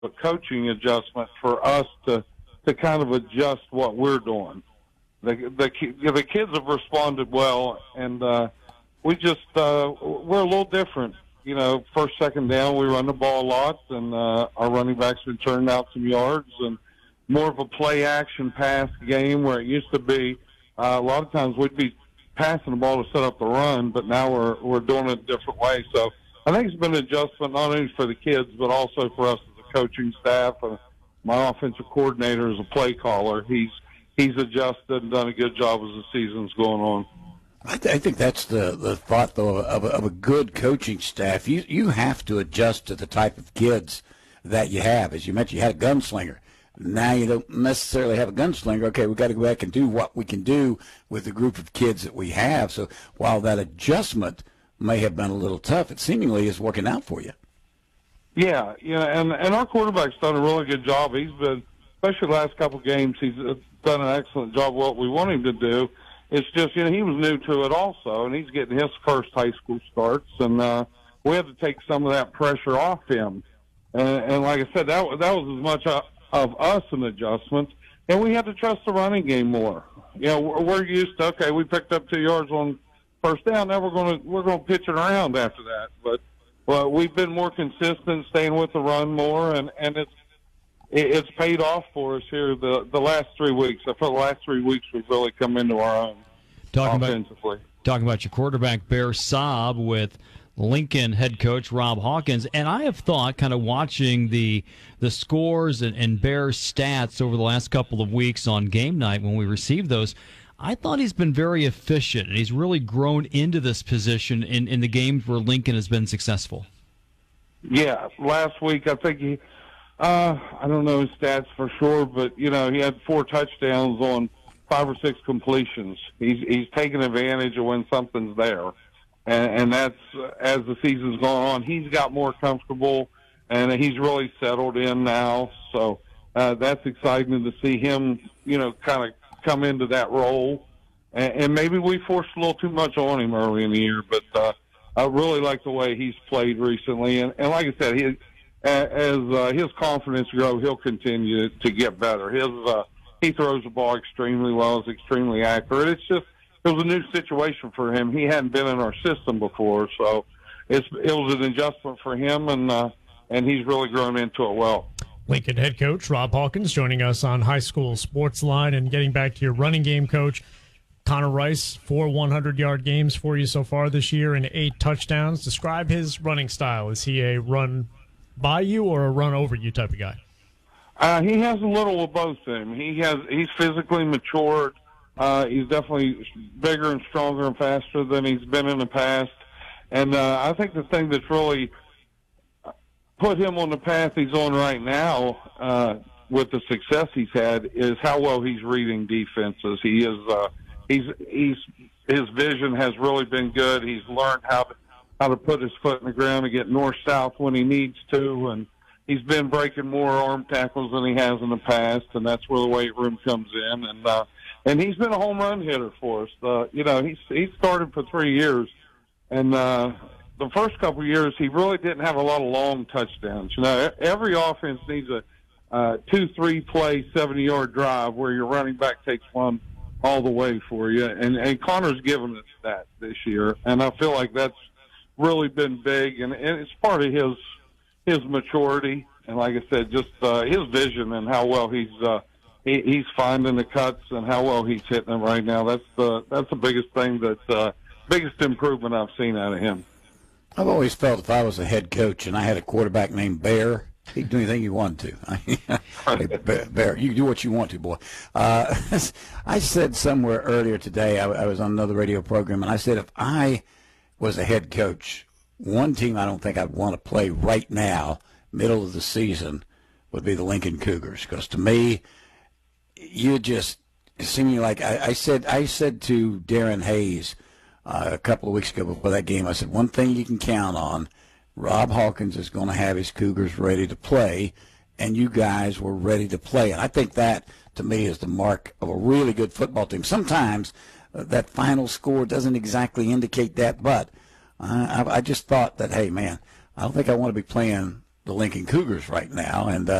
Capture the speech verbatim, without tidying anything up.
a coaching adjustment for us to to kind of adjust what we're doing. The the, the kids have responded well, and uh, we just uh, we're a little different. You know, first, second down, we run the ball a lot, and uh, our running backs been turning out some yards, and more of a play-action pass game where it used to be uh, a lot of times we'd be passing the ball to set up the run, but now we're we're doing it a different way. So I think it's been an adjustment not only for the kids but also for us as a coaching staff. And my offensive coordinator is a play caller. He's he's adjusted and done a good job as the season's going on. I, th- I think that's the, the thought, though, of a, of a good coaching staff. You you have to adjust to the type of kids that you have. As you mentioned, you had a gunslinger. Now you don't necessarily have a gunslinger. Okay, we've got to go back and do what we can do with the group of kids that we have. So while that adjustment may have been a little tough, it seemingly is working out for you. Yeah, yeah, and, and our quarterback's done a really good job. He's been, especially the last couple of games, he's done an excellent job of what we want him to do. It's just, you know, he was new to it also, and he's getting his first high school starts, and uh, we had to take some of that pressure off him. And, and like I said, that, that was as much uh, of us an adjustment, and we had to trust the running game more. You know, we're, we're used to, okay, we picked up two yards on first down, now we're going to we're going to pitch it around after that. But well, we've been more consistent, staying with the run more, and, and it's it's paid off for us here the the last three weeks. I feel the last three weeks we've really come into our own talking offensively. About, talking about your quarterback, Bear Saab, with Lincoln head coach Rob Hawkins, and I have thought, kind of watching the the scores and, and Bears stats over the last couple of weeks on game night when we received those, I thought he's been very efficient, and he's really grown into this position in, in the games where Lincoln has been successful. Yeah, last week I think he, uh, I don't know his stats for sure, but you know he had four touchdowns on five or six completions. He's he's taking advantage of when something's there. And, and that's, uh, as the season's gone on, he's got more comfortable, and he's really settled in now. So uh, that's exciting to see him, you know, kind of come into that role. And, and maybe we forced a little too much on him early in the year, but uh, I really like the way he's played recently. And, and like I said, he, as uh, his confidence grows, he'll continue to get better. His uh, he throws the ball extremely well, is extremely accurate. It's just, it was a new situation for him. He hadn't been in our system before, so it's, it was an adjustment for him, and uh, and he's really grown into it well. Lincoln head coach Rob Hawkins joining us on High School Sports Line. And getting back to your running game, coach, Connor Rice, four hundred-yard games for you so far this year and eight touchdowns. Describe his running style. Is he a run by you or a run over you type of guy? Uh, he has a little of both of them. He has he's physically matured. Uh, he's definitely bigger and stronger and faster than he's been in the past. And uh, I think the thing that's really put him on the path he's on right now uh, with the success he's had is how well he's reading defenses. He is uh, he's he's his vision has really been good. He's learned how to how to put his foot in the ground and get north-south when he needs to, and he's been breaking more arm tackles than he has in the past, and that's where the weight room comes in. And uh, And he's been a home run hitter for us. Uh, you know, he's he started for three years, and uh, the first couple of years he really didn't have a lot of long touchdowns. You know, every offense needs a uh, two, three play, seventy-yard drive where your running back takes one all the way for you. And, and Connor's given us that this year, and I feel like that's really been big, and, and it's part of his his maturity. And like I said, just uh, his vision and how well he's. Uh, He, he's finding the cuts and how well he's hitting them right now. That's the that's the biggest thing, that uh, biggest improvement I've seen out of him. I've always felt if I was a head coach and I had a quarterback named Bear, he'd do anything you wanted to. Hey, Bear, you can do what you want to, boy. Uh, I said somewhere earlier today, I, I was on another radio program, and I said if I was a head coach, one team I don't think I'd want to play right now, middle of the season, would be the Lincoln Cougars, because to me, you just seem like I, I said. I said to Darren Hayes uh, a couple of weeks ago before that game. I said one thing you can count on: Rob Hawkins is going to have his Cougars ready to play, and you guys were ready to play. And I think that, to me, is the mark of a really good football team. Sometimes uh, that final score doesn't exactly indicate that, but uh, I, I just thought that, hey, man, I don't think I want to be playing the Lincoln Cougars right now, and uh,